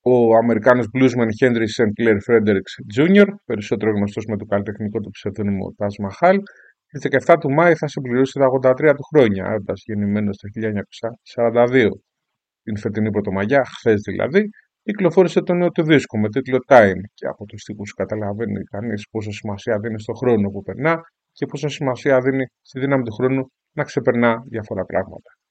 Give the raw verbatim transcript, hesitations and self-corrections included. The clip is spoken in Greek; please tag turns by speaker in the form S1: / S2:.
S1: ο Αμερικάνος bluesman Henry Saint Clair Fredericks τζούνιορ, περισσότερο γνωστός με το καλλιτεχνικό του ψευδόνυμο Taj Mahal, στις δεκαεφτά του Μάη θα συμπληρώσει τα ογδόντα τρία του χρόνια, έρωτας γεννημένος το χίλια εννιακόσια σαράντα δύο. Την φετινή Πρωτομαγιά, χθες δηλαδή, κυκλοφόρησε το νέο του δίσκο με τίτλο Time, και από τους τύπους καταλαβαίνει κανείς πόσο σημασία δίνει στον χρόνο που περνά και πόσο σημασία δίνει στη δύναμη του χρόνου να ξεπερνά διάφορα πράγματα.